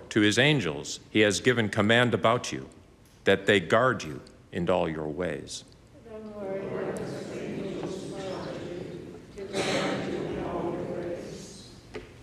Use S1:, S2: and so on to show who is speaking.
S1: to his angels he has given command about you, that they guard you in all your ways.
S2: The Lord